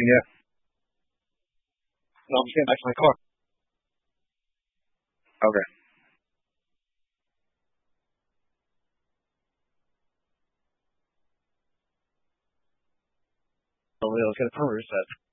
Yeah. No, I'm just getting back to my car. Okay. Oh, let's get a power reset.